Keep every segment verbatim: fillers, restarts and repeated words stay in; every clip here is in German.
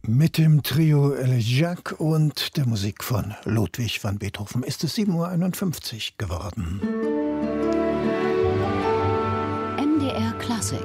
Mit dem Trio Elegiac und der Musik von Ludwig van Beethoven ist es sieben Uhr einundfünfzig geworden. M D R Klassik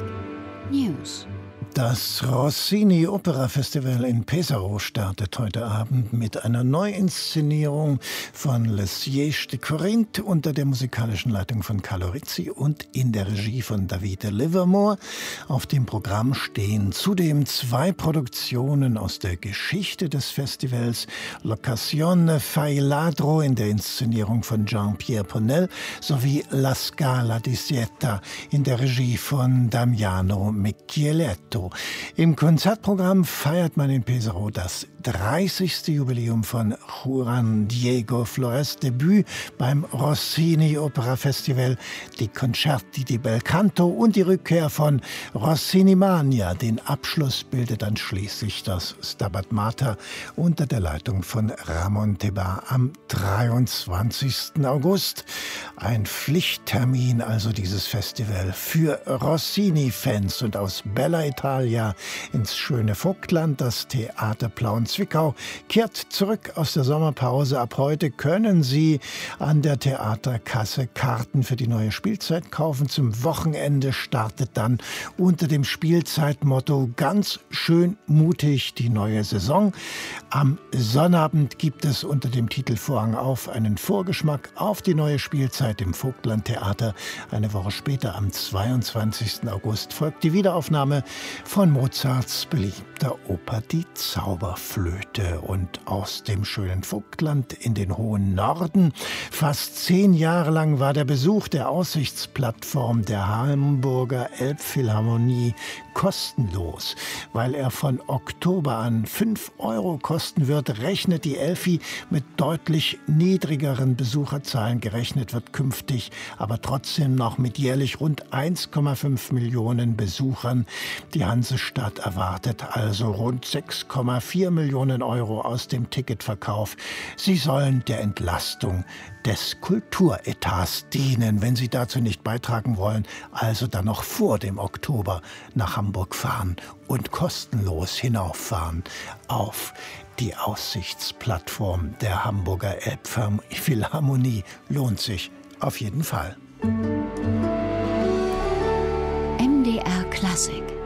News. Das Rossini Opera Festival in Pesaro startet heute Abend mit einer Neuinszenierung von Le Siège de Corinthe unter der musikalischen Leitung von Carlo Rizzi und in der Regie von David Livermore. Auf dem Programm stehen zudem zwei Produktionen aus der Geschichte des Festivals: L'Occasione fa il ladro in der Inszenierung von Jean-Pierre Ponel sowie La Scala di Sieta in der Regie von Damiano Micheletto. Im Konzertprogramm feiert man in Pesaro das dreißigste Jubiläum von Juan Diego Flores Debüt beim Rossini Opera Festival, die Concerti di Bel Canto und die Rückkehr von Rossini Mania. Den Abschluss bildet dann schließlich das Stabat Mater unter der Leitung von Ramon Tebar am dreiundzwanzigsten August. Ein Pflichttermin also dieses Festival für Rossini-Fans. Und aus Bella Italia ins schöne Vogtland, das Theater Plauen-Zwickau, kehrt zurück aus der Sommerpause. Ab heute können Sie an der Theaterkasse Karten für die neue Spielzeit kaufen. Zum Wochenende startet dann unter dem Spielzeitmotto ganz schön mutig die neue Saison. Am Sonnabend gibt es unter dem Titel Vorhang auf einen Vorgeschmack auf die neue Spielzeit im Vogtland-Theater. Eine Woche später, am zweiundzwanzigsten August, folgt die Wiederaufnahme von Mozarts beliebter Oper Die Zauberflöte. Und aus dem schönen Vogtland in den hohen Norden. Fast zehn Jahre lang war der Besuch der Aussichtsplattform der Hamburger Elbphilharmonie kostenlos. Weil er von Oktober an fünf Euro kosten wird, rechnet die Elfi mit deutlich niedrigeren Besucherzahlen. Gerechnet wird künftig aber trotzdem noch mit jährlich rund eins Komma fünf Millionen Besuchern. Die Hansestadt erwartet also rund sechs Komma vier Millionen Euro aus dem Ticketverkauf. Sie sollen der Entlastung des Kulturetats dienen. Wenn Sie dazu nicht beitragen wollen, also dann noch vor dem Oktober nach Hamburg fahren und kostenlos hinauffahren auf die Aussichtsplattform der Hamburger Elbphilharmonie. Lohnt sich auf jeden Fall. M D R Klassik.